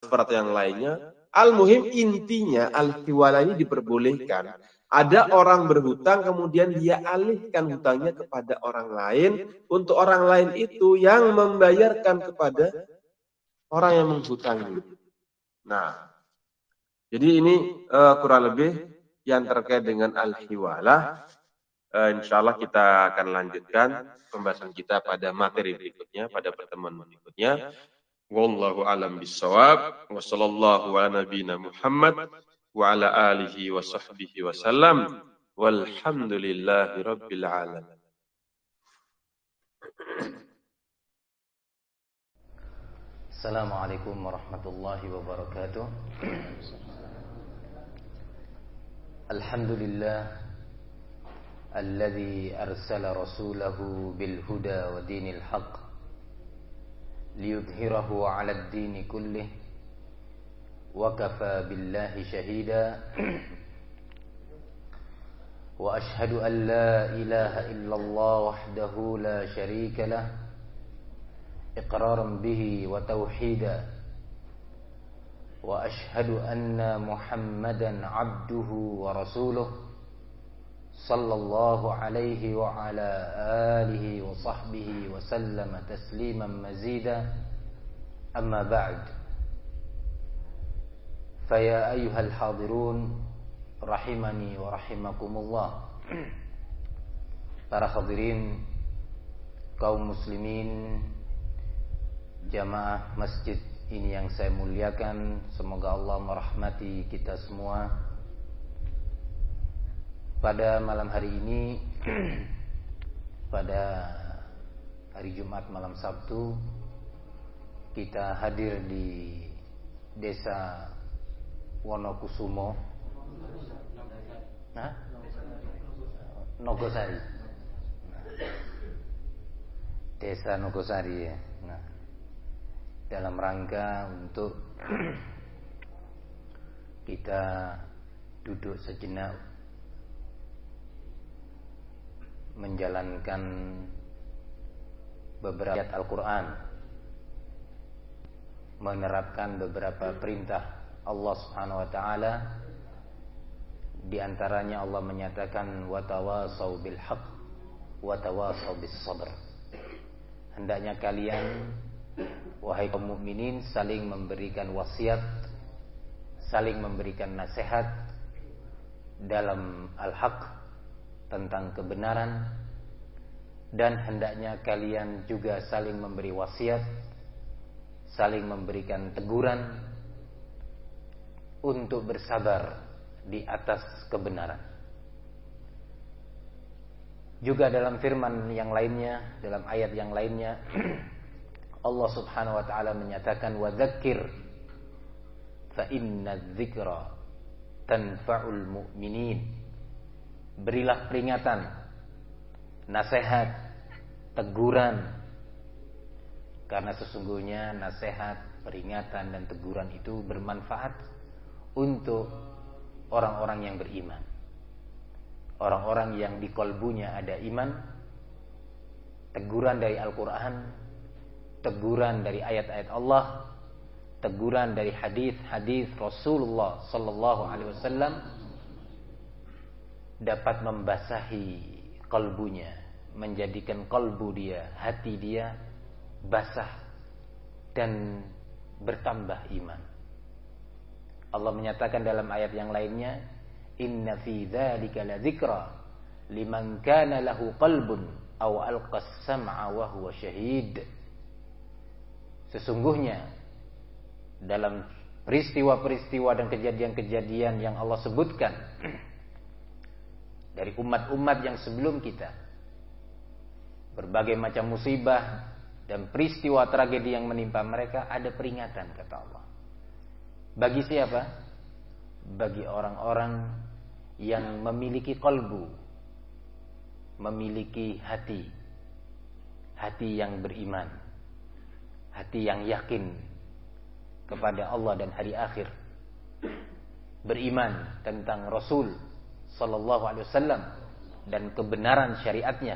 transfer atau yang lainnya. Al-muhim intinya al-hiwala ini diperbolehkan. Ada orang berhutang kemudian dia alihkan hutangnya kepada orang lain untuk orang lain itu yang membayarkan kepada orang yang menghutangi. Nah, jadi ini kurang lebih yang terkait dengan al-hiwala. Insyaallah kita akan lanjutkan pembahasan kita pada materi berikutnya, pada pertemuan berikutnya. Wallahu alam bissawab. Wa sallallahu ala nabiyyina Muhammad wa ala alihi wa sahbihi wa sallam. Walhamdulillahi rabbil alamin. Assalamualaikum warahmatullahi wabarakatuh. Alhamdulillah alladzi arsala rasulahu bil huda wa dinil haqq liyudhhirahu 'ala ad-din kullih wa kafa billahi shahida. Wa ashhadu an la ilaha illallah wahdahu la sharika lah iqraran bihi wa tauhida. Wa ashhadu anna Muhammadan 'abduhu wa rasuluh sallallahu alaihi wa ala alihi wa sahbihi wa sallama tasliman mazida. Amma ba'd. Faya ayyuhal hadirun rahimani wa rahimakumullah. Para hadirin kaum muslimin jamaah masjid ini yang saya muliakan, semoga Allah merahmati kita semua. Pada malam hari ini pada hari Jumat malam Sabtu, kita hadir di Desa Wonokusumo, Nogosari, Desa Nogosari ya. Nah, dalam rangka untuk kita duduk sejenak menjalankan beberapa ayat Al-Quran, menerapkan beberapa perintah Allah Subhanahu wa taala. Di antaranya Allah menyatakan wa tawasau bil haqq wa tawasau bis sabr. Hendaknya kalian wahai kaum mukminin saling memberikan wasiat, saling memberikan nasihat dalam al-haq, tentang kebenaran, dan hendaknya kalian juga saling memberi wasiat, saling memberikan teguran untuk bersabar di atas kebenaran. Juga dalam firman yang lainnya, dalam ayat yang lainnya, Allah Subhanahu wa taala menyatakan wa dzakir fa inna dzikra tanfa'ul mu'minin. Berilah peringatan, nasihat, teguran, karena sesungguhnya nasihat, peringatan dan teguran itu bermanfaat untuk orang-orang yang beriman, orang-orang yang di kalbunya ada iman. Teguran dari Al-Quran, teguran dari ayat-ayat Allah, teguran dari hadis-hadis Rasulullah Sallallahu Alaihi Wasallam dapat membasahi kalbunya, menjadikan kalbu dia, hati dia basah dan bertambah iman. Allah menyatakan dalam ayat yang lainnya, inna fi dzalika ladzikra liman kana lahu qalbun aw alqas sam'a wa huwa syahid. Sesungguhnya dalam peristiwa-peristiwa dan kejadian-kejadian yang Allah sebutkan dari umat-umat yang sebelum kita, berbagai macam musibah dan peristiwa tragedi yang menimpa mereka, ada peringatan kata Allah. Bagi siapa? Bagi orang-orang yang memiliki kalbu, memiliki hati, hati yang beriman, hati yang yakin kepada Allah dan hari akhir, beriman tentang Rasul Sallallahu Alaihi Wasallam dan kebenaran syariatnya.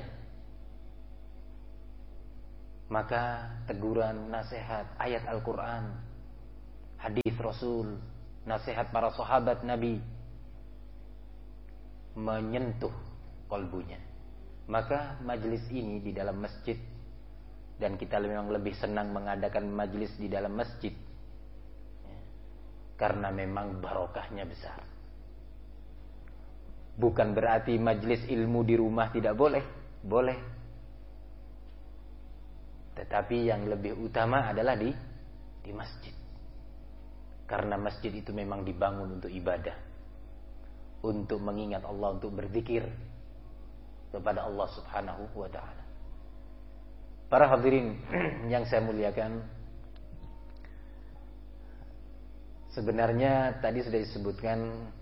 Maka teguran, nasihat, ayat Al-Quran, hadis Rasul, nasihat para sahabat Nabi menyentuh kalbunya. Maka majlis ini di dalam masjid, dan kita memang lebih senang mengadakan majlis di dalam masjid karena memang barokahnya besar. Bukan berarti majlis ilmu di rumah tidak boleh, boleh. Tetapi yang lebih utama adalah di masjid. Karena masjid itu memang dibangun untuk ibadah, untuk mengingat Allah, untuk berzikir kepada Allah Subhanahu wa ta'ala. Para hadirin yang saya muliakan, sebenarnya tadi sudah disebutkan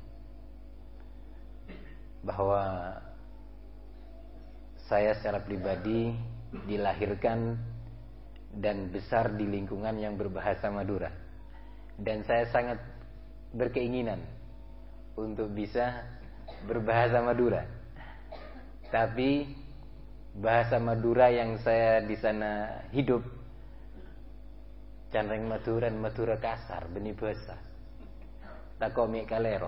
bahwa saya secara pribadi dilahirkan dan besar di lingkungan yang berbahasa Madura, dan saya sangat berkeinginan untuk bisa berbahasa Madura. Tapi bahasa Madura yang saya di sana hidup, canreng Maduran Madura kasar, benih bahasa takomi kalero.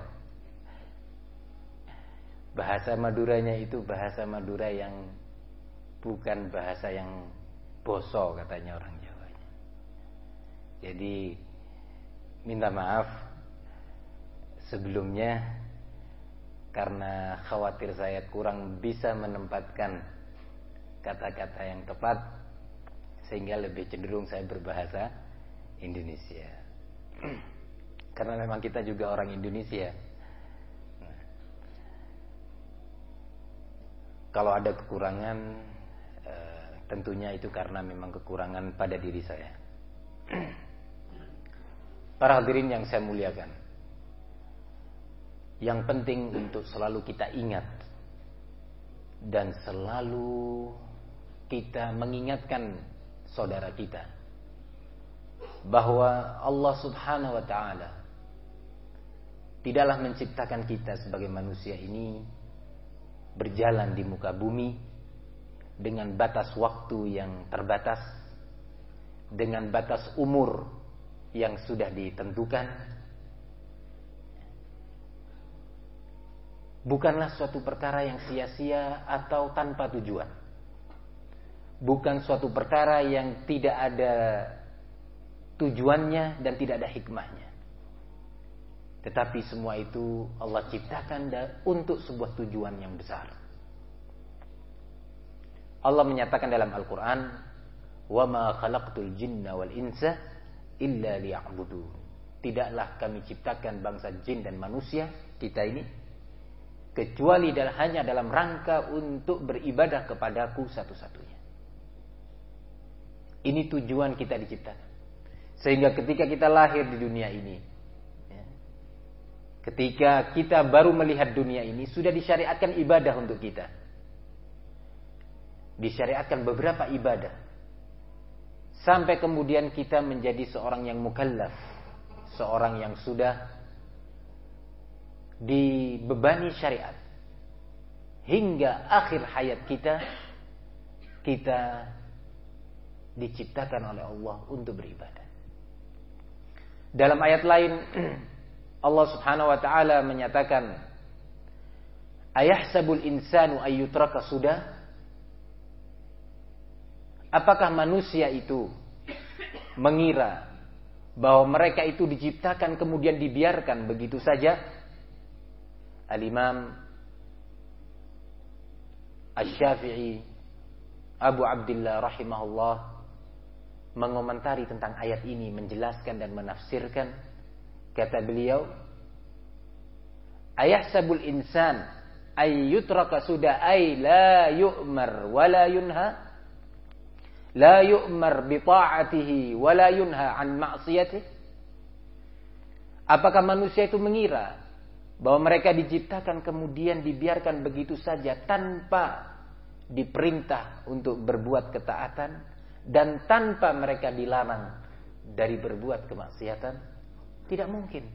Bahasa Maduranya itu bahasa Madura yang bukan bahasa yang boso, katanya orang Jawanya. Jadi minta maaf sebelumnya, karena khawatir saya kurang bisa menempatkan kata-kata yang tepat, sehingga lebih cenderung saya berbahasa Indonesia. Karena memang kita juga orang Indonesia. Kalau ada kekurangan, tentunya itu karena memang kekurangan pada diri saya. Para hadirin yang saya muliakan, yang penting untuk selalu kita ingat dan selalu kita mengingatkan saudara kita bahwa Allah Subhanahu wa ta'ala tidaklah menciptakan kita sebagai manusia ini berjalan di muka bumi dengan batas waktu yang terbatas, dengan batas umur yang sudah ditentukan. Bukanlah suatu perkara yang sia-sia atau tanpa tujuan. Bukan suatu perkara yang tidak ada tujuannya dan tidak ada hikmahnya. Tetapi semua itu Allah ciptakan untuk sebuah tujuan yang besar. Allah menyatakan dalam Al-Quran, "Wa ma khalaqtul jinna wal insa illa liya'budun." Tidaklah kami ciptakan bangsa jin dan manusia, kita ini, kecuali hanya dalam rangka untuk beribadah kepadaku satu-satunya. Ini tujuan kita diciptakan. Sehingga ketika kita lahir di dunia ini, ketika kita baru melihat dunia ini, sudah disyariatkan ibadah untuk kita. Disyariatkan beberapa ibadah. Sampai kemudian kita menjadi seorang yang mukallaf, seorang yang sudah dibebani syariat. Hingga akhir hayat kita diciptakan oleh Allah untuk beribadah. Dalam ayat lain Allah Subhanahu wa ta'ala menyatakan, "Ayahsabul insanu ayyutraka sudah?" Apakah manusia itu mengira bahwa mereka itu diciptakan kemudian dibiarkan begitu saja? Al-Imam Asy-Syafi'i Abu Abdillah rahimahullah mengomentari tentang ayat ini, menjelaskan dan menafsirkan. Kata beliau, "Ayahsabul insan ay yutraka sudah ay la yu'mar wa la yunha, la yu'mar bi ta'atihi wa la yunha an ma'siyatihi." Apakah manusia itu mengira bahwa mereka diciptakan kemudian dibiarkan begitu saja tanpa diperintah untuk berbuat ketaatan dan tanpa mereka dilarang dari berbuat kemaksiatan? Tidak mungkin.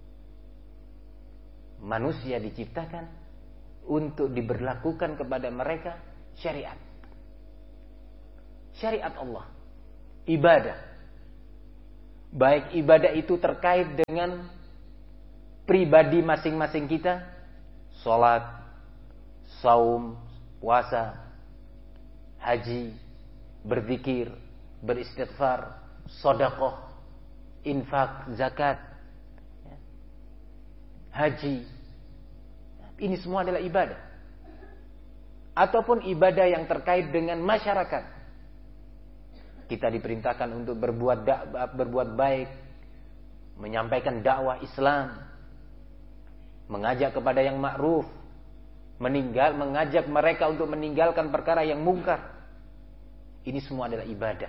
Manusia diciptakan untuk diberlakukan kepada mereka syariat. Syariat Allah, ibadah. Baik ibadah itu terkait dengan pribadi masing-masing kita, sholat, saum, puasa, haji, berzikir, beristighfar, sedekah, infak, zakat, haji. Ini semua adalah ibadah. Ataupun ibadah yang terkait dengan masyarakat. Kita diperintahkan untuk berbuat baik, menyampaikan dakwah Islam, mengajak kepada yang ma'ruf, mengajak mereka untuk meninggalkan perkara yang mungkar. Ini semua adalah ibadah.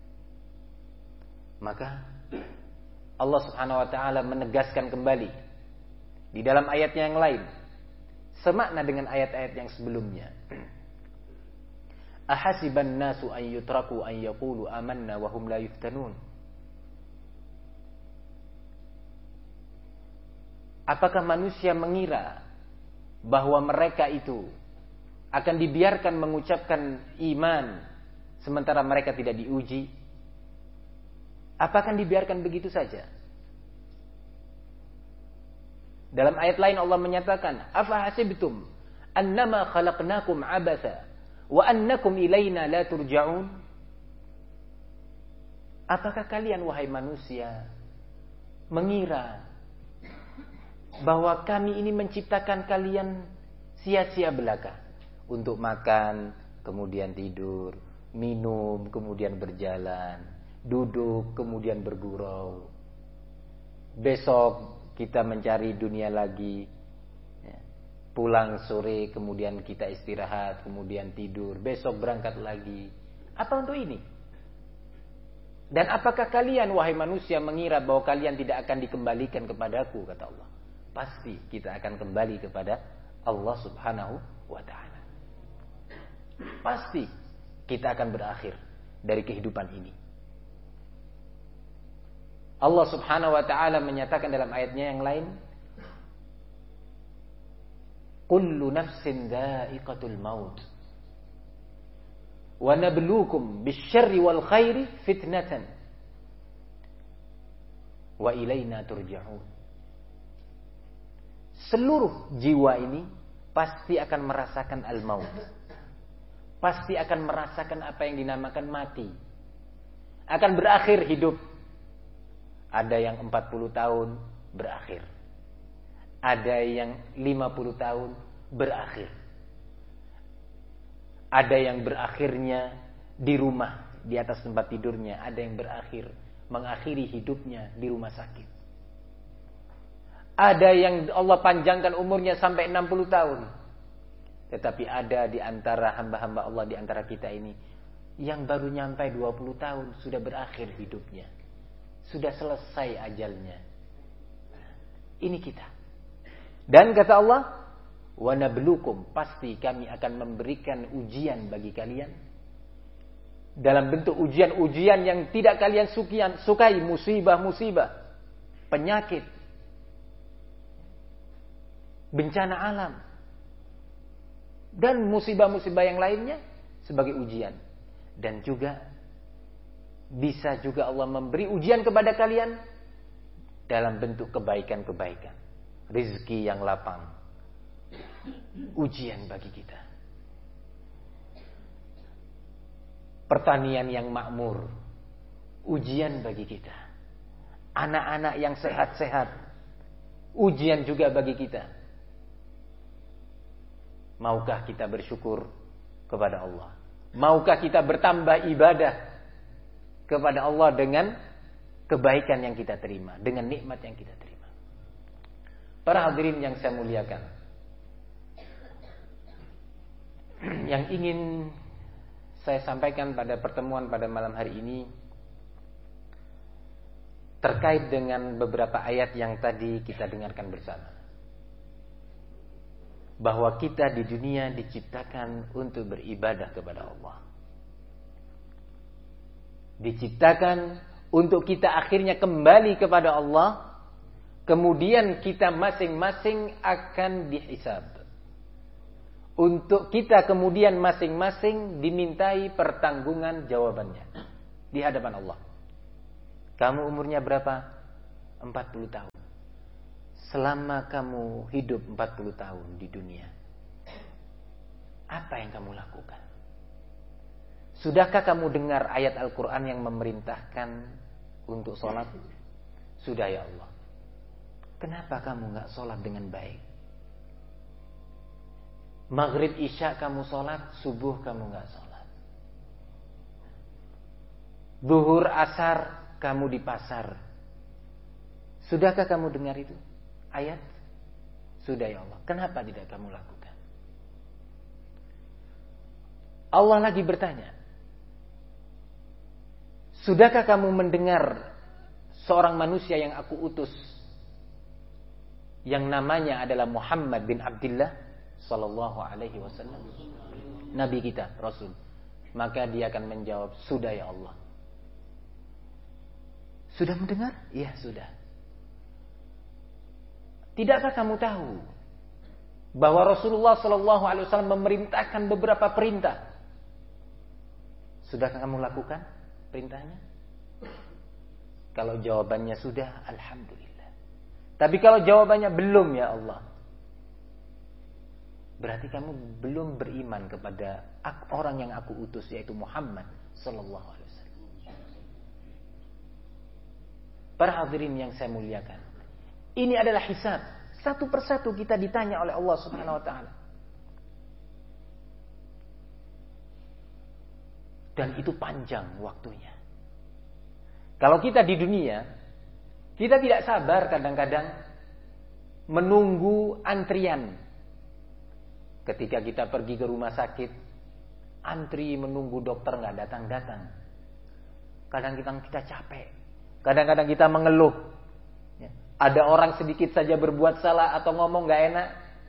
Maka Allah Subhanahu wa taala menegaskan kembali di dalam ayatnya yang lain, semakna dengan ayat-ayat yang sebelumnya. Ahasiban nasu an yutraku an yaqulu amanna wa hum la yuftanun. Apakah manusia mengira bahwa mereka itu akan dibiarkan mengucapkan iman sementara mereka tidak diuji? Apakah dibiarkan begitu saja? Dalam ayat lain Allah menyatakan, afa hasibtum annama khalaqnakum abatha wa annakum ilaina la turja'un. Apakah kalian wahai manusia mengira bahwa kami ini menciptakan kalian sia-sia belaka untuk makan, kemudian tidur, minum, kemudian berjalan, duduk, kemudian bergurau. Besok kita mencari dunia lagi, pulang sore, kemudian kita istirahat, kemudian tidur, besok berangkat lagi. Apa untuk ini? Dan apakah kalian wahai manusia mengira bahwa kalian tidak akan dikembalikan kepadaku, kata Allah. Pasti kita akan kembali kepada Allah Subhanahu wa ta'ala. Pasti kita akan berakhir dari kehidupan ini. Allah Subhanahu wa ta'ala menyatakan dalam ayatnya yang lain, kullu nafsin dha'iqatul maut wa nabluukum bisyarri wal khairi fitnatan wa ilaina turja'un. Seluruh jiwa ini pasti akan merasakan al-maut. Pasti akan merasakan apa yang dinamakan mati. Akan berakhir hidup. Ada yang 40 tahun berakhir. Ada yang 50 tahun berakhir. Ada yang berakhirnya di rumah, di atas tempat tidurnya. Ada yang berakhir, mengakhiri hidupnya di rumah sakit. Ada yang Allah panjangkan umurnya sampai 60 tahun. Tetapi ada di antara hamba-hamba Allah di antara kita ini yang baru nyampai 20 tahun sudah berakhir hidupnya. Sudah selesai ajalnya. Ini kita. Dan kata Allah, wa nabluukum, pasti kami akan memberikan ujian bagi kalian. Dalam bentuk ujian-ujian yang tidak kalian sukai, musibah-musibah, penyakit, bencana alam, dan musibah-musibah yang lainnya sebagai ujian. Dan juga bisa juga Allah memberi ujian kepada kalian dalam bentuk kebaikan-kebaikan, rezeki yang lapang, ujian bagi kita. Pertanian yang makmur, ujian bagi kita. Anak-anak yang sehat-sehat, ujian juga bagi kita. Maukah kita bersyukur kepada Allah? Maukah kita bertambah ibadah kepada Allah dengan kebaikan yang kita terima, dengan nikmat yang kita terima? Para hadirin yang saya muliakan, yang ingin saya sampaikan pada pertemuan pada malam hari ini terkait dengan beberapa ayat yang tadi kita dengarkan bersama. Bahwa kita di dunia diciptakan untuk beribadah kepada Allah. Diciptakan untuk kita akhirnya kembali kepada Allah. Kemudian kita masing-masing akan dihisab. Untuk kita kemudian masing-masing dimintai pertanggungan jawabannya di hadapan Allah. Kamu umurnya berapa? 40 tahun. Selama kamu hidup 40 tahun di dunia, apa yang kamu lakukan? Sudahkah kamu dengar ayat Al-Quran yang memerintahkan untuk sholat? Sudah ya Allah. Kenapa kamu gak sholat dengan baik? Maghrib Isya kamu sholat, subuh kamu gak sholat. Zuhur Asar kamu di pasar. Sudahkah kamu dengar itu? Ayat? Sudah ya Allah. Kenapa tidak kamu lakukan? Allah lagi bertanya. Sudahkah kamu mendengar seorang manusia yang aku utus, yang namanya adalah Muhammad bin Abdullah sallallahu alaihi wasallam, Nabi kita, Rasul? Maka dia akan menjawab, sudah ya Allah. Sudah mendengar? Iya, sudah. Tidakkah kamu tahu bahwa Rasulullah sallallahu alaihi wasallam memerintahkan beberapa perintah? Sudahkah kamu lakukan perintahnya? Kalau jawabannya sudah, alhamdulillah. Tapi kalau jawabannya belum, ya Allah, berarti kamu belum beriman kepada orang yang aku utus, yaitu Muhammad sallallahu alaihi wasallam. Para hadirin yang saya muliakan, ini adalah hisab. Satu persatu kita ditanya oleh Allah Subhanahu wa taala. Dan itu panjang waktunya. Kalau kita di dunia, kita tidak sabar kadang-kadang menunggu antrian. Ketika kita pergi ke rumah sakit, antri menunggu dokter nggak datang-datang. Kadang-kadang kita capek. Kadang-kadang kita mengeluh. Ada orang sedikit saja berbuat salah atau ngomong nggak enak.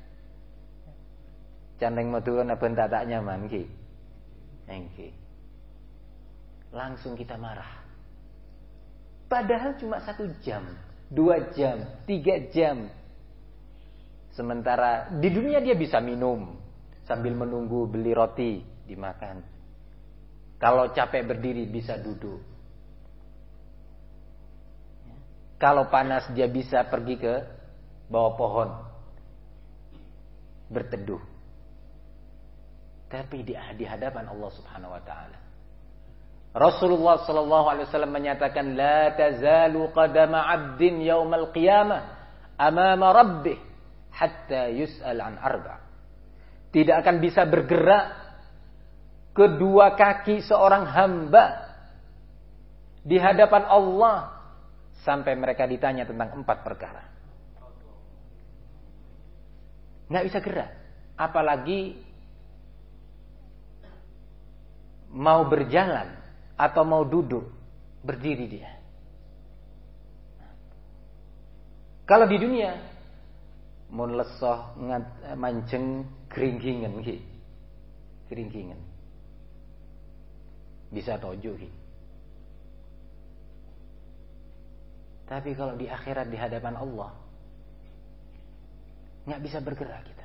Canteng maturun apa tak nyaman ki. Engki. Langsung kita marah. Padahal cuma 1 jam, 2 jam, 3 jam. Sementara di dunia dia bisa minum sambil menunggu beli roti dimakan. Kalau capek berdiri bisa duduk. Kalau panas dia bisa pergi ke bawah pohon berteduh. Tapi di hadapan Allah Subhanahu wa taala, Rasulullah sallallahu alaihi wasallam menyatakan, la tazalu qadama 'abdin yaumal qiyamah amama rabbih hatta yus'al an arba'. Tidak akan bisa bergerak kedua kaki seorang hamba di hadapan Allah sampai mereka ditanya tentang 4 perkara. Nggak bisa gerak, apalagi mau berjalan atau mau duduk, berdiri dia. Kalau di dunia mun lesoh manceng keringkingan ki. Keringkingan. Bisa tojo ki. Tapi kalau di akhirat di hadapan Allah nggak bisa bergerak kita.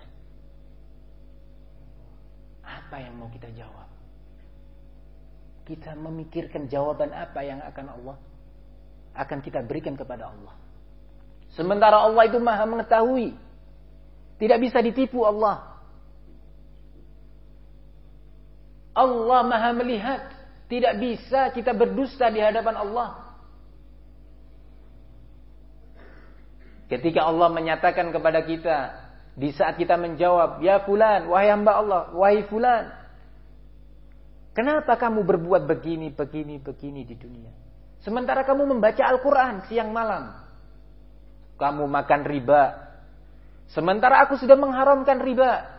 Apa yang mau kita jawab? Kita memikirkan jawaban apa yang akan kita berikan kepada Allah. Sementara Allah itu Maha mengetahui. Tidak bisa ditipu Allah. Allah Maha melihat. Tidak bisa kita berdusta di hadapan Allah. Ketika Allah menyatakan kepada kita, di saat kita menjawab, ya fulan, wahai hamba Allah, wahai fulan, kenapa kamu berbuat begini di dunia? Sementara kamu membaca Al-Quran siang malam. Kamu makan riba. Sementara aku sudah mengharamkan riba.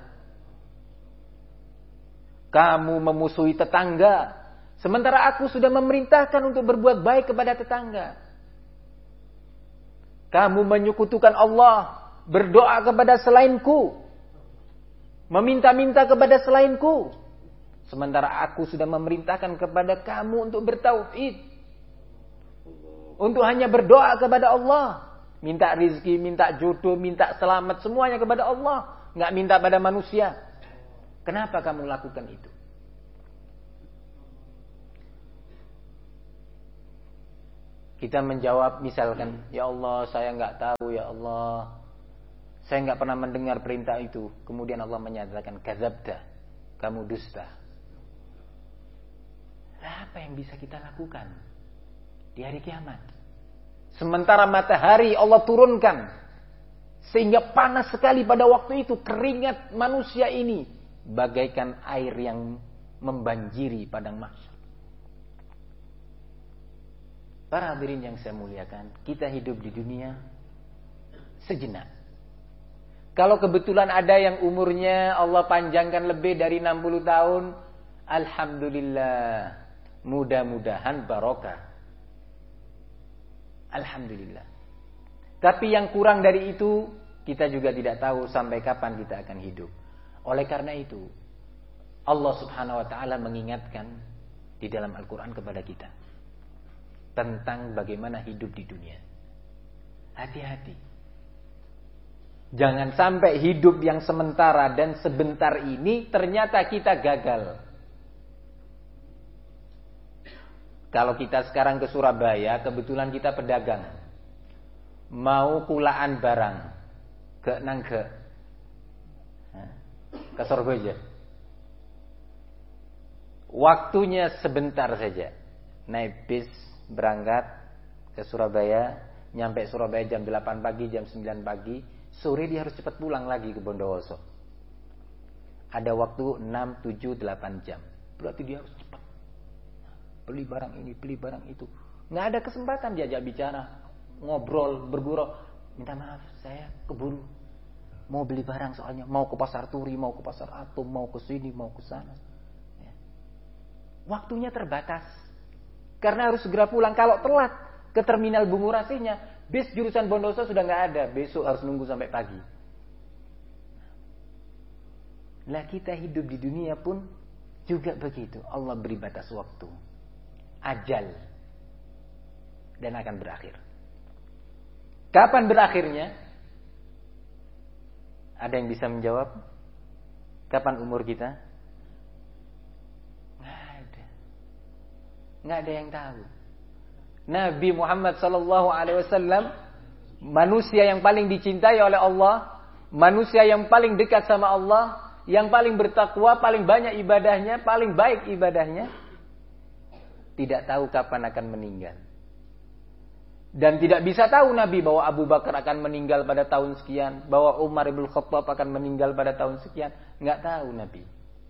Kamu memusuhi tetangga. Sementara aku sudah memerintahkan untuk berbuat baik kepada tetangga. Kamu menyekutukan Allah, berdoa kepada selainku, meminta-minta kepada selainku. Sementara aku sudah memerintahkan kepada kamu untuk bertauhid, untuk hanya berdoa kepada Allah, minta rizki, minta jodoh, minta selamat, semuanya kepada Allah, nggak minta pada manusia. Kenapa kamu lakukan itu? Kita menjawab misalkan, ya Allah saya nggak tahu, ya Allah saya nggak pernah mendengar perintah itu. Kemudian Allah menyatakan, kadzabta, kamu dusta. Apa yang bisa kita lakukan di hari kiamat? Sementara matahari Allah turunkan sehingga panas sekali pada waktu itu, keringat manusia ini bagaikan air yang membanjiri padang mahsyar. Para hadirin yang saya muliakan, kita hidup di dunia sejenak. Kalau kebetulan ada yang umurnya Allah panjangkan lebih dari 60 tahun, alhamdulillah, mudah-mudahan barokah. Alhamdulillah. Tapi yang kurang dari itu, kita juga tidak tahu sampai kapan kita akan hidup. Oleh karena itu, Allah Subhanahu wa taala mengingatkan di dalam Al-Qur'an kepada kita tentang bagaimana hidup di dunia. Hati-hati. Jangan sampai hidup yang sementara dan sebentar ini ternyata kita gagal. Kalau kita sekarang ke Surabaya, kebetulan kita pedagang, mau kulaan barang ke Surabaya. Waktunya sebentar saja. Naik bis berangkat ke Surabaya, nyampe Surabaya jam 8 pagi, jam 9 pagi, sore dia harus cepat pulang lagi ke Bondowoso. Ada waktu 6, 7, 8 jam. Berarti dia harus cepat. Beli barang ini, beli barang itu. Nggak ada kesempatan diajak bicara, ngobrol, bergurau. Minta maaf, saya keburu. Mau beli barang soalnya, mau ke pasar Turi, mau ke pasar Atom, mau ke sini, mau ke sana. Ya. Waktunya terbatas. Karena harus segera pulang. Kalau telat ke terminal Bungurasinya, bis jurusan Bondowoso sudah nggak ada. Besok harus nunggu sampai pagi. Lah kita hidup di dunia pun juga begitu. Allah beri batas waktu, ajal, dan akan berakhir. Kapan berakhirnya? Ada yang bisa menjawab? Kapan umur kita? Nggak ada yang tahu. Nabi Muhammad SAW, manusia yang paling dicintai oleh Allah, manusia yang paling dekat sama Allah, yang paling bertakwa, paling banyak ibadahnya, paling baik ibadahnya, tidak tahu kapan akan meninggal. Dan tidak bisa tahu Nabi bahwa Abu Bakar akan meninggal pada tahun sekian, bahwa Umar ibn Khattab akan meninggal pada tahun sekian. Nggak tahu Nabi.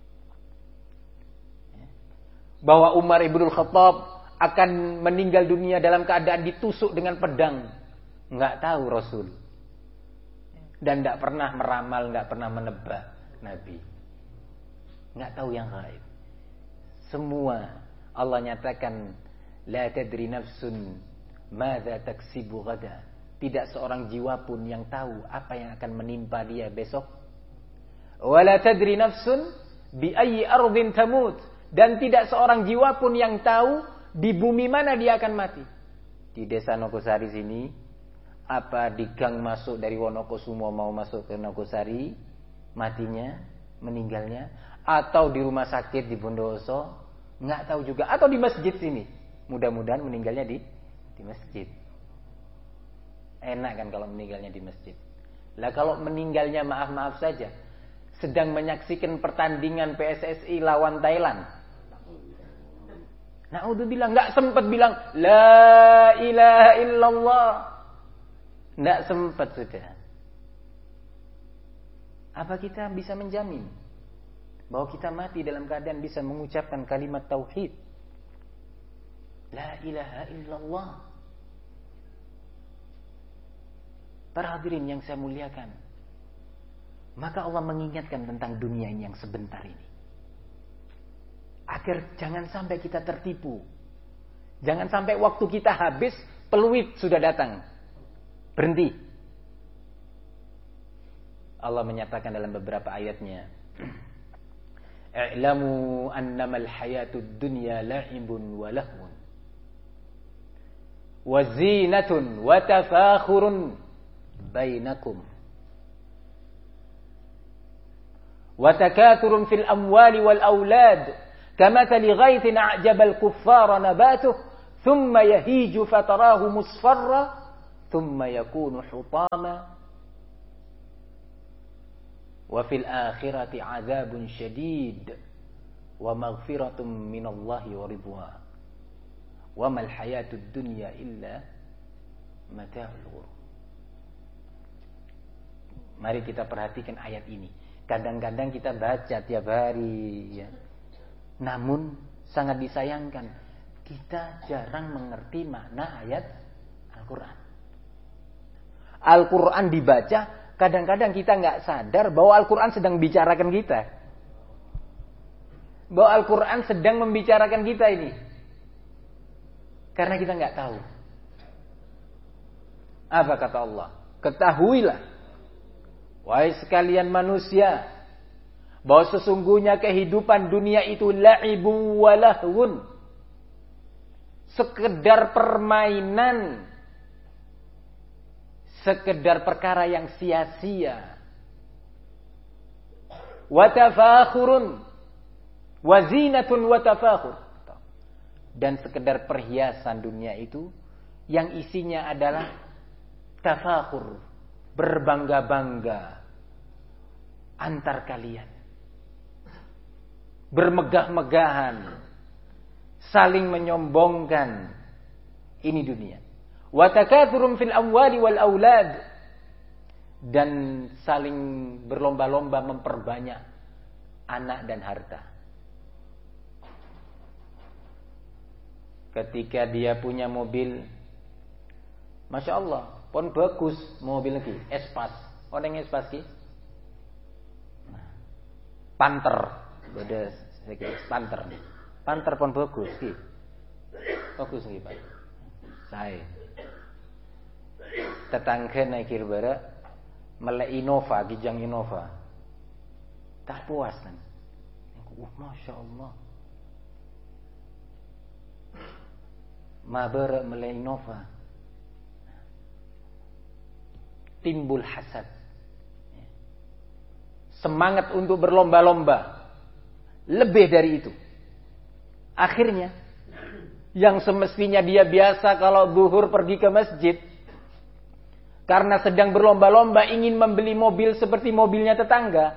Bahwa Umar ibn Khattab akan meninggal dunia dalam keadaan ditusuk dengan pedang. Nggak tahu Rasul. Dan nggak pernah meramal, nggak pernah menebak Nabi. Nggak tahu yang gaib. Semua Allah nyatakan, la tadri nafsun madza taksibu ghada. Tidak seorang jiwa pun yang tahu apa yang akan menimpa dia besok. Wa la tadri nafsun bi ayyi ardhin tamut. Dan tidak seorang jiwa pun yang tahu di bumi mana dia akan mati. Di desa Nogosari sini, apa di gang masuk dari Wonokusumo mau masuk ke Nogosari, matinya, meninggalnya, atau di rumah sakit di Bondowoso, nggak tahu juga, atau di masjid sini. Mudah-mudahan meninggalnya di masjid. Enak kan kalau meninggalnya di masjid. Lah kalau meninggalnya maaf-maaf saja, sedang menyaksikan pertandingan PSSI lawan Thailand. Na'udzubillah, nggak sempat bilang la ilaha illallah. Nggak sempat sudah. Apa kita bisa menjamin bahwa kita mati dalam keadaan bisa mengucapkan kalimat tauhid? La ilaha illallah. Para hadirin yang saya muliakan, maka Allah mengingatkan tentang dunia ini yang sebentar ini. Agar jangan sampai kita tertipu. Jangan sampai waktu kita habis, peluit sudah datang. Berhenti. Allah menyatakan dalam beberapa ayatnya, "I'lamu annamal hayatud dunya la'ibun wa lahwun wa zinatun wa tafakhurun bainakum wa takathurun fil amwali wal aulad kamathali ghaithin a'jabal kuffara nabatuh thumma yahiju fatarahu musfarra, thumma yakunu hutama, wa fil akhirati 'adzabun syadid, wa maghfiratun minallahi wa ridwan, wa mal hayatud dunya illa mata'ul ghurur. Mari kita perhatikan ayat ini. Kadang-kadang kita baca tiap hari, ya. Namun sangat disayangkan kita jarang mengerti makna ayat Al-Quran. Al-Quran dibaca, kadang-kadang kita nggak sadar bahwa Al-Quran sedang bicarakan kita. Bahwa Al-Quran sedang membicarakan kita ini. Karena kita nggak tahu. Apa kata Allah? Ketahuilah, wahai sekalian manusia, bahwa sesungguhnya kehidupan dunia itu la'ibu wa lahwun, sekedar permainan, sekedar perkara yang sia-sia, wa tafakhurun wa zinatun wa tafakhur, dan sekedar perhiasan dunia itu yang isinya adalah tafakhur, berbangga-bangga antar kalian, bermegah-megahan, saling menyombongkan. Ini dunia. Wa takatsurum fil amwali wal aulad, dan saling berlomba-lomba memperbanyak anak dan harta. Ketika dia punya mobil, Masya Allah, pun bagus mobil lagi, Espas. Orang Espas ki? Panther. Beda sedikit Panther. Panther pun bagus ki. Bagus ki, Pak. Saya tetangga naik kirbara melek Innova, Kijang Innova. Tak puas kan? Masya Allah. Mabara melek Innova. Timbul hasad, semangat untuk berlomba-lomba, lebih dari itu. Akhirnya yang semestinya dia biasa kalau zuhur pergi ke masjid, karena sedang berlomba-lomba ingin membeli mobil seperti mobilnya tetangga,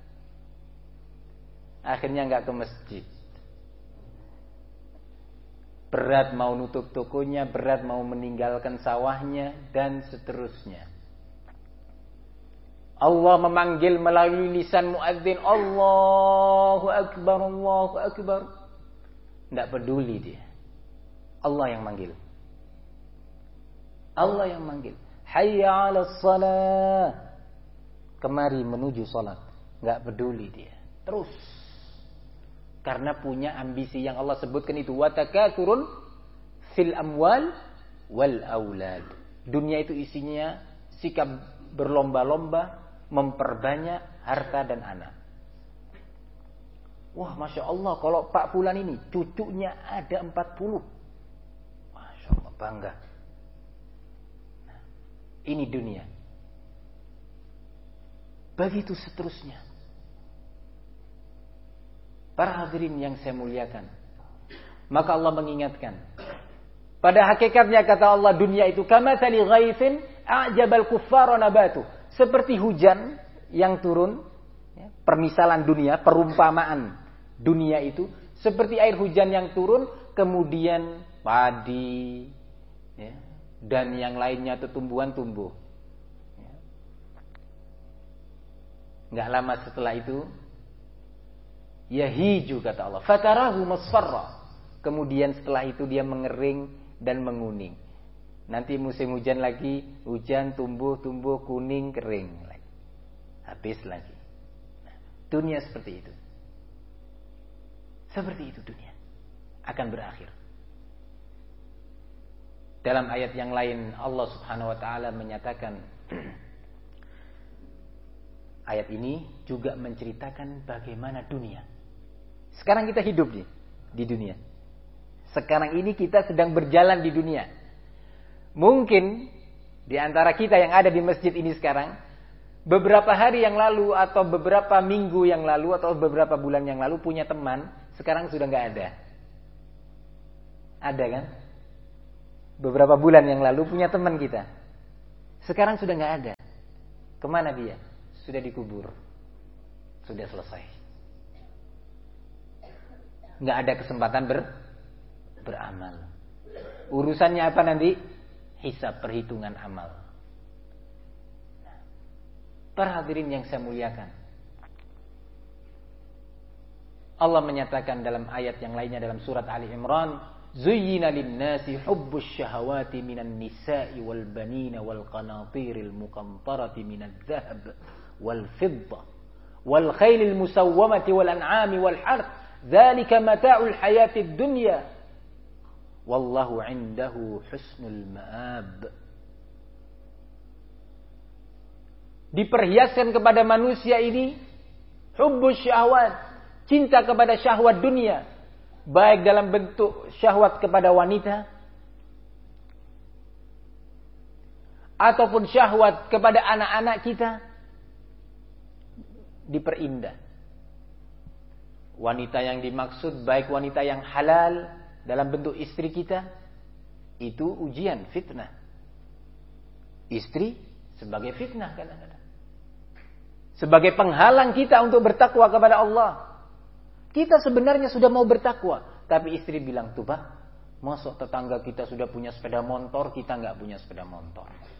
akhirnya nggak ke masjid. Berat mau nutup tokonya, berat mau meninggalkan sawahnya, dan seterusnya. Allah memanggil melalui lisan muadzin, Allahu Akbar, Allahu Akbar. Tidak peduli dia. Allah yang manggil. Allah yang manggil. Hayya 'alas shalah. Kemari menuju salat. Tidak peduli dia. Terus. Karena punya ambisi yang Allah sebutkan itu. Wa takatsurun fil amwal wal aulad. Dunia itu isinya sikap berlomba-lomba, memperbanyak harta dan anak. Wah, Masya Allah, kalau Pak Fulan ini cucunya ada 40. Masya Allah, bangga. Nah, ini dunia. Begitu seterusnya. Para hadirin yang saya muliakan, maka Allah mengingatkan, pada hakikatnya kata Allah, dunia itu kamatsali ghaitsin a'jabal kuffara nabatu, seperti hujan yang turun, ya, permisalan dunia, perumpamaan dunia itu seperti air hujan yang turun, kemudian padi, ya, dan yang lainnya itu tumbuhan tumbuh. Ya. Nggak lama setelah itu, yahiju kata Allah, fatarahu musfarra, kemudian setelah itu dia mengering dan menguning. Nanti musim hujan lagi, hujan tumbuh kuning kering lagi, habis lagi. Nah, dunia seperti itu. Seperti itu dunia akan berakhir. Dalam ayat yang lain Allah Subhanahu wa taala menyatakan, ayat ini juga menceritakan bagaimana dunia. Sekarang kita hidup di dunia. Sekarang ini kita sedang berjalan di dunia. Mungkin di antara kita yang ada di masjid ini sekarang, beberapa hari yang lalu atau beberapa minggu yang lalu atau beberapa bulan yang lalu punya teman, sekarang sudah nggak ada. Ada kan? beberapa bulan yang lalu punya teman kita. Sekarang sudah nggak ada. Kemana dia? Sudah dikubur. Sudah selesai. Nggak ada kesempatan beramal. Urusannya apa nanti? Hisab, perhitungan amal. Para hadirin yang saya muliakan, Allah menyatakan dalam ayat yang lainnya dalam surat Ali Imran, "Zuyyina lin-nasi hubbus syahawati minan nisa'i wal banina wal qanatiril muqantarati minadh-dhahab wal fiddah wal khailil musawwamati wal an'ami wal harth, dzalika mata'ul hayatid dunya wallahu 'indahu husnul ma'ab." Diperhiaskan kepada manusia ini hubbus syahwat, cinta kepada syahwat dunia, baik dalam bentuk syahwat kepada wanita ataupun syahwat kepada anak-anak kita, diperindah. Wanita yang dimaksud baik wanita yang halal dalam bentuk istri kita, itu ujian, fitnah. Istri sebagai fitnah kadang-kadang, sebagai penghalang kita untuk bertakwa kepada Allah. Kita sebenarnya sudah mau bertakwa, tapi istri bilang, tuh Pak, masuk tetangga kita sudah punya sepeda motor, kita nggak punya sepeda motor.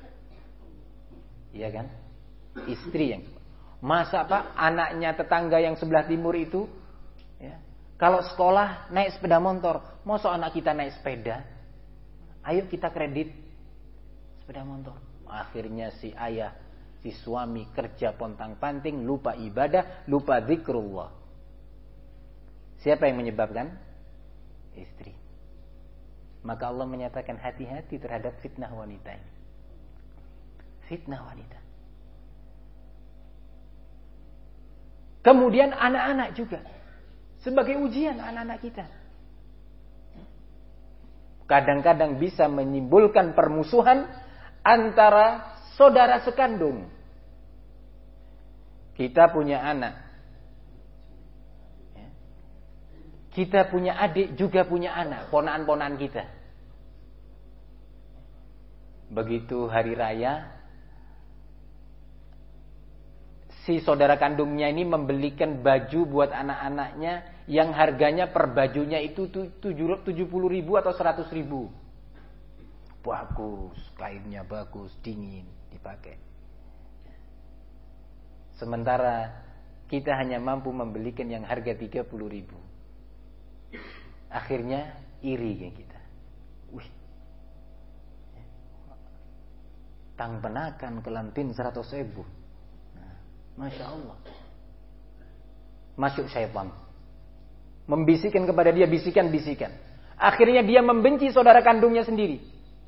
Iya kan? Istri yang, masa Pak, anaknya tetangga yang sebelah timur itu, ya, kalau sekolah naik sepeda motor, masuk anak kita naik sepeda, ayo kita kredit sepeda motor. Akhirnya si ayah, si suami kerja pontang-panting, lupa ibadah, lupa zikrullah. Siapa yang menyebabkan? Istri. Maka Allah menyatakan hati-hati terhadap fitnah wanita ini. Fitnah wanita. Kemudian anak-anak juga. Sebagai ujian anak-anak kita. Kadang-kadang bisa menimbulkan permusuhan antara saudara sekandung. Kita punya anak. Kita punya adik, juga punya anak, ponaan-ponaan kita. Begitu hari raya, si saudara kandungnya ini membelikan baju buat anak-anaknya yang harganya per bajunya itu 70.000 atau 100.000. Bagus, kainnya bagus, dingin, dipakai. Sementara kita hanya mampu membelikan yang harga 30.000. Akhirnya iri kita. Wih, tang penakan kelantin 100.000. Nah, Masya Allah. Masuk syaitan, membisikkan kepada dia bisikan-bisikan. Akhirnya dia membenci saudara kandungnya sendiri.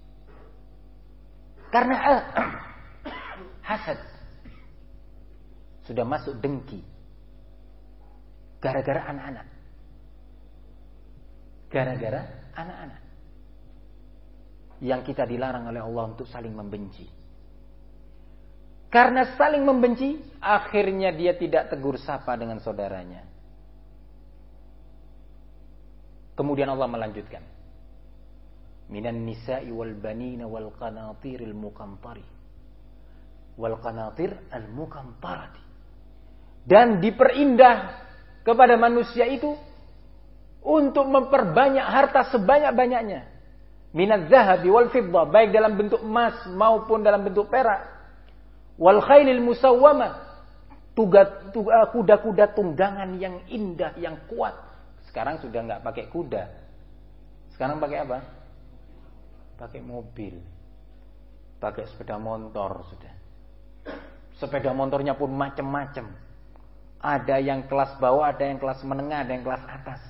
Karena hasad. Sudah masuk dengki. Gara-gara anak-anak. Gara-gara anak-anak. Yang kita dilarang oleh Allah untuk saling membenci. Karena saling membenci, akhirnya dia tidak tegur sapa dengan saudaranya. Kemudian Allah melanjutkan. Minan nisa'i wal banina wal qanatiril muqantari. Wal qanatir al muqantarati. Dan diperindah kepada manusia itu untuk memperbanyak harta sebanyak-banyaknya. Minadz zahabi wal fiddah, baik dalam bentuk emas maupun dalam bentuk perak. Wal khailil musawwamah, kuda-kuda tunggangan yang indah, yang kuat. Sekarang sudah nggak pakai kuda. Sekarang pakai apa? Pakai mobil. Pakai sepeda motor sudah. Sepeda motornya pun macam-macam. Ada yang kelas bawah, ada yang kelas menengah, ada yang kelas atas.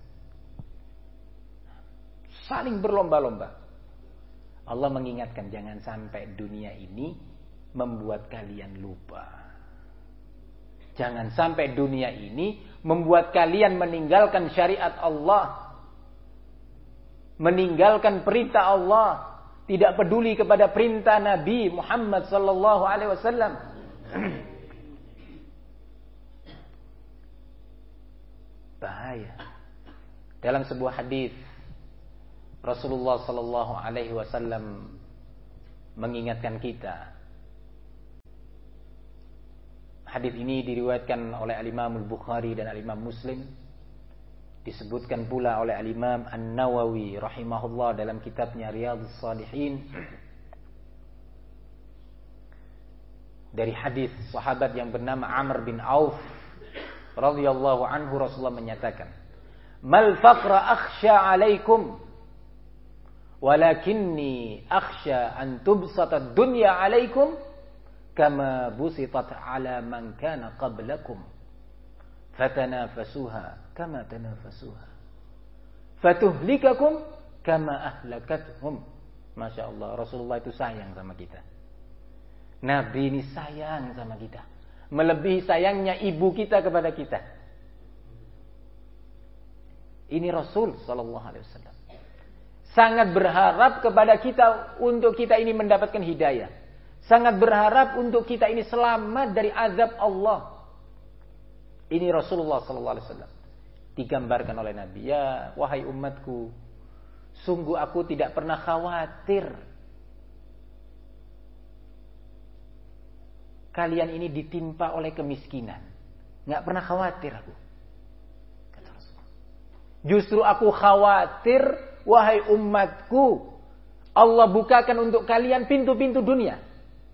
Saling berlomba-lomba. Allah mengingatkan jangan sampai dunia ini membuat kalian lupa. Jangan sampai dunia ini membuat kalian meninggalkan syariat Allah, meninggalkan perintah Allah, tidak peduli kepada perintah Nabi Muhammad sallallahu alaihi wasallam. Bahaya. Dalam sebuah hadis Rasulullah sallallahu alaihi wasallam mengingatkan kita. Hadis ini diriwayatkan oleh Al-Imam Al-Bukhari dan Al-Imam Muslim. Disebutkan pula oleh Al-Imam An-Nawawi rahimahullah dalam kitabnya Riyadhus Shalihin. Dari hadis sahabat yang bernama Amr bin Auf radhiyallahu anhu, Rasulullah menyatakan, "Mal faqra akhsha 'alaikum, walakinni akhsha an tubsata ad-dunya 'alaikum kama busitat 'ala man kana qablakum fatanafasuha kama tanafasuha fatuhlikakum kama ahlakathum." Masya Allah, Rasulullah itu sayang sama kita. Nabi ini sayang sama kita, melebihi sayangnya ibu kita kepada kita. Ini Rasul sallallahu alaihi wasallam sangat berharap kepada kita untuk kita ini mendapatkan hidayah. Sangat berharap untuk kita ini selamat dari azab Allah. Ini Rasulullah sallallahu alaihi wasallam digambarkan oleh Nabi, "Ya wahai umatku, sungguh aku tidak pernah khawatir kalian ini ditimpa oleh kemiskinan. Enggak pernah khawatir aku." Kata Rasulullah. "Justru aku khawatir, wahai umatku, Allah bukakan untuk kalian pintu-pintu dunia.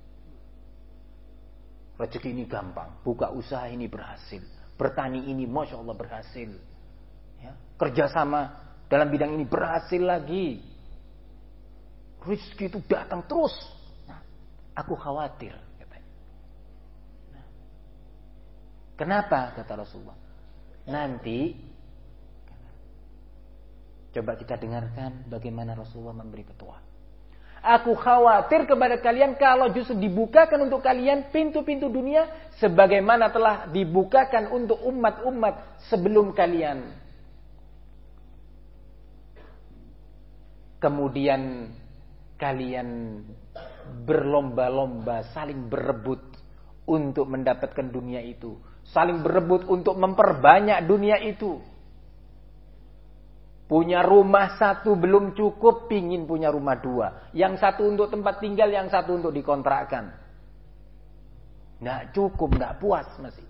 Rezeki ini gampang, buka usaha ini berhasil, bertani ini Masya Allah berhasil, ya, kerjasama dalam bidang ini berhasil lagi, rezeki itu datang terus. Nah, aku khawatir," katanya. Nah, kenapa? Kata Rasulullah. Nanti coba kita dengarkan bagaimana Rasulullah memberi petua. "Aku khawatir kepada kalian kalau justru dibukakan untuk kalian pintu-pintu dunia sebagaimana telah dibukakan untuk umat-umat sebelum kalian. Kemudian kalian berlomba-lomba saling berebut untuk mendapatkan dunia itu, saling berebut untuk memperbanyak dunia itu. Punya rumah satu belum cukup, pingin punya rumah dua. Yang satu untuk tempat tinggal, yang satu untuk dikontrakkan. Nggak cukup, nggak puas masih.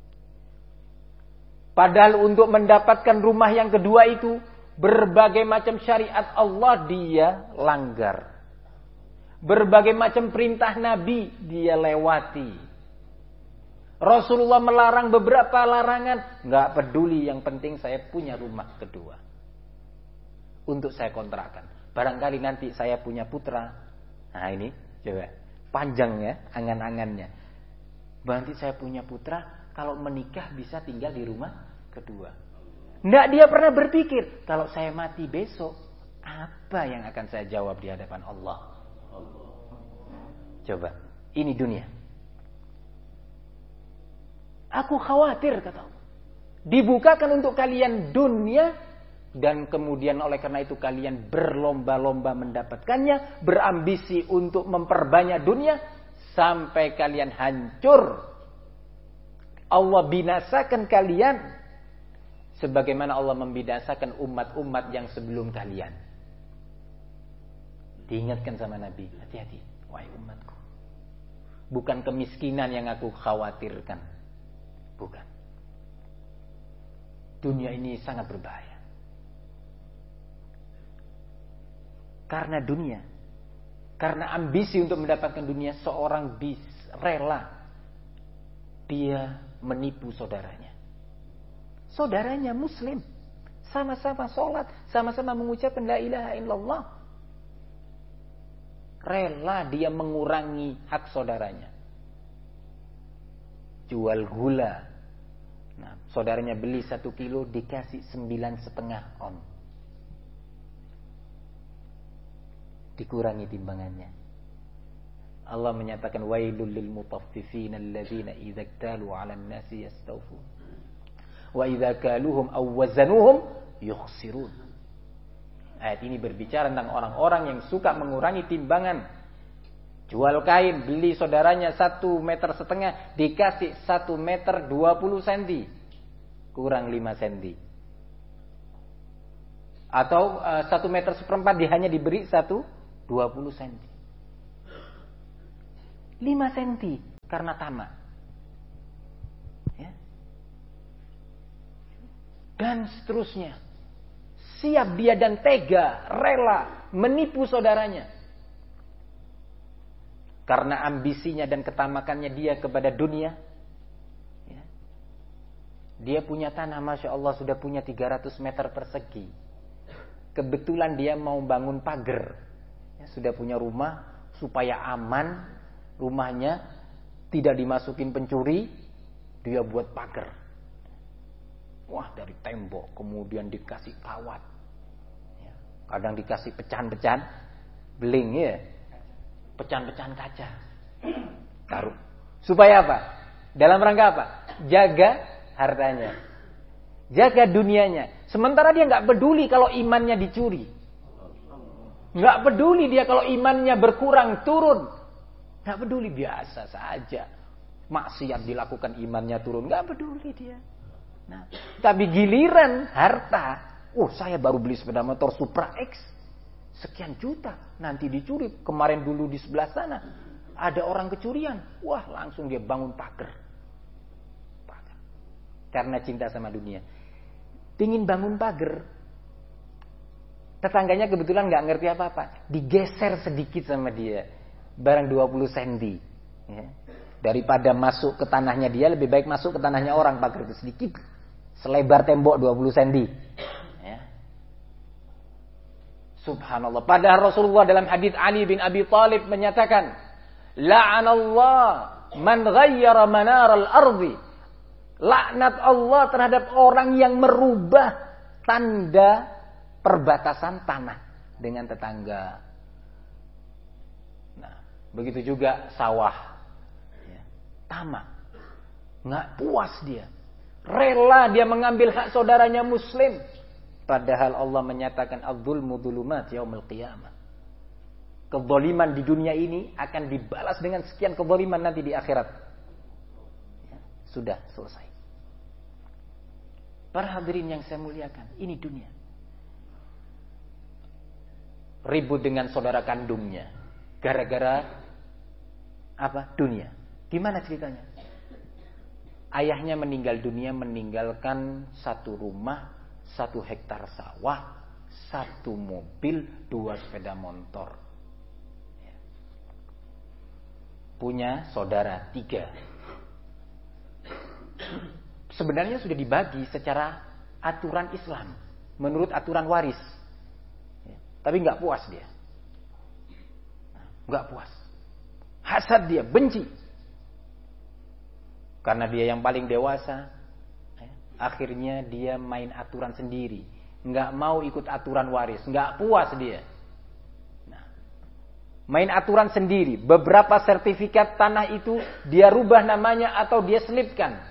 Padahal untuk mendapatkan rumah yang kedua itu, berbagai macam syariat Allah dia langgar. Berbagai macam perintah Nabi dia lewati. Rasulullah melarang beberapa larangan, nggak peduli, yang penting saya punya rumah kedua untuk saya kontrakkan. Barangkali nanti saya punya putra. Nah ini coba panjang ya angan-angannya. Nanti saya punya putra, kalau menikah bisa tinggal di rumah kedua. Nggak dia pernah berpikir, kalau saya mati besok, apa yang akan saya jawab di hadapan Allah? Coba, ini dunia. Aku khawatir, kata Allah, dibukakan untuk kalian dunia, dan kemudian oleh karena itu kalian berlomba-lomba mendapatkannya, berambisi untuk memperbanyak dunia, sampai kalian hancur. Allah binasakan kalian sebagaimana Allah membinasakan umat-umat yang sebelum kalian. Diingatkan sama Nabi, hati-hati wahai umatku, bukan kemiskinan yang aku khawatirkan, bukan. Dunia ini sangat berbahaya. Karena dunia, karena ambisi untuk mendapatkan dunia, seorang rela dia menipu saudaranya. Saudaranya muslim, sama-sama sholat, sama-sama mengucapkan la ilaha illallah. Rela dia mengurangi hak saudaranya. Jual gula. Nah, saudaranya beli 1 kilo dikasih 9,5 on. Dikurangi timbangannya. Allah menyatakan wailul lil mutaffifin alladzina idza iktalu 'alan nasi yastawfun wa idza kaluhum aw wazanuhum yukhsirun. Ayat ini berbicara tentang orang-orang yang suka mengurangi timbangan. Jual kain, beli saudaranya 1,5 meter, dikasih 1 meter 20 cm, kurang 5 cm. Atau 1 meter seperempat dia hanya diberi 20 cm. 5 cm karena tamak. Ya. Dan seterusnya. Siap dia dan tega, rela menipu saudaranya. Karena ambisinya dan ketamakannya dia kepada dunia. Ya. Dia punya tanah, Masya Allah, sudah punya 300 meter persegi. Kebetulan dia mau bangun pagar. Ya, sudah punya rumah, supaya aman rumahnya, tidak dimasukin pencuri, dia buat pagar. Wah, dari tembok, kemudian dikasih kawat. Ya. Kadang dikasih pecahan-pecahan beling ya. Pecahan-pecahan kaca. Taruh. Supaya apa? Dalam rangka apa? Jaga hartanya. Jaga dunianya. Sementara dia nggak peduli kalau imannya dicuri. Nggak peduli dia kalau imannya berkurang, turun. Nggak peduli, biasa saja. Maksiat dilakukan, imannya turun. Nggak peduli dia. Nah, tapi giliran harta. Saya baru beli sepeda motor Supra X. Sekian juta, nanti dicuri. Kemarin dulu di sebelah sana ada orang kecurian. Wah, langsung dia bangun pagar. Karena cinta sama dunia. Pingin bangun pagar. Tetangganya kebetulan gak ngerti apa-apa. Digeser sedikit sama dia. Barang 20 cm. Ya. Daripada masuk ke tanahnya dia, lebih baik masuk ke tanahnya orang. Pagar itu sedikit. Selebar tembok 20 cm. Subhanallah. Padahal Rasulullah dalam hadits Ali bin Abi Thalib menyatakan, la'anallah man ghayyara manaral ardi. Laknat Allah terhadap orang yang merubah tanda perbatasan tanah dengan tetangga. Nah, begitu juga sawah. Ya, tamak. Nggak puas dia. Rela dia mengambil hak saudaranya muslim. Padahal Allah menyatakan adz-dzulmu dzulumat yaumil qiyamah. Kezaliman di dunia ini akan dibalas dengan sekian kezaliman nanti di akhirat. Ya, sudah selesai. Para hadirin yang saya muliakan, ini dunia. Ribut dengan saudara kandungnya gara-gara apa? Dunia. Gimana ceritanya? Ayahnya meninggal dunia, meninggalkan 1 rumah, 1 hektar sawah, 1 mobil, 2 sepeda motor. Punya saudara 3. Sebenarnya sudah dibagi secara aturan Islam, menurut aturan waris. Tapi nggak puas dia. Nggak puas. Hasad dia, benci. Karena dia yang paling dewasa. Akhirnya dia main aturan sendiri. Nggak mau ikut aturan waris. Nggak puas dia. Nah, main aturan sendiri. Beberapa sertifikat tanah itu dia rubah namanya atau dia selipkan.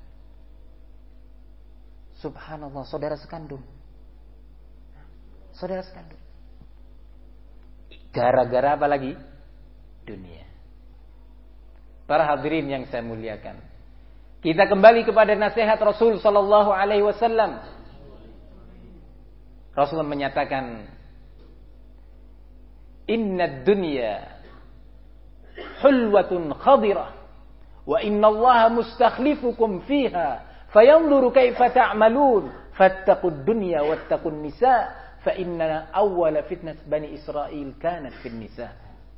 Subhanallah, saudara sekandung. Saudara sekandung. Gara-gara apa lagi? Dunia. Para hadirin yang saya muliakan. Kita kembali kepada nasihat Rasul sallallahu alaihi wasallam. Rasul menyatakan, "Innad dunya hulwatun khadirah wa innallaha mustakhlifukum fiha fayanzuru kaifa ta'malun fattaqud dunya wattaqun nisa fa inna awwala fitnat bani Israil kanat fin nisa."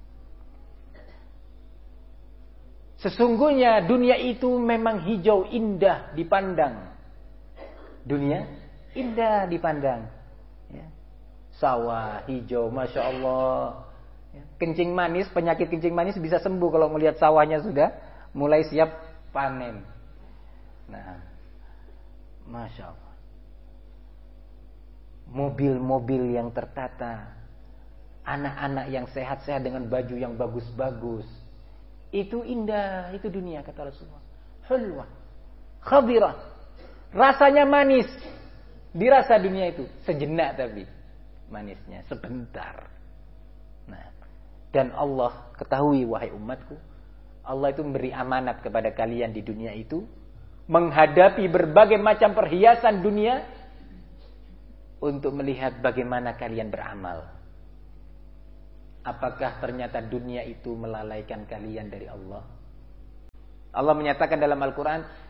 Sesungguhnya dunia itu memang hijau, indah dipandang. Dunia indah dipandang. Ya. Sawah hijau, Masya Allah. Ya. Kencing manis, penyakit kencing manis bisa sembuh kalau melihat sawahnya sudah mulai siap panen. Nah, Masya Allah. Mobil-mobil yang tertata. Anak-anak yang sehat-sehat dengan baju yang bagus-bagus. Itu indah, itu dunia kata Rasulullah. Hulwah, khadirah. Rasanya manis. Dirasa dunia itu sejenak tapi manisnya sebentar. Nah, dan Allah ketahui wahai umatku, Allah itu memberi amanat kepada kalian di dunia itu menghadapi berbagai macam perhiasan dunia untuk melihat bagaimana kalian beramal. Apakah ternyata dunia itu melalaikan kalian dari Allah? Allah menyatakan dalam Al-Quran,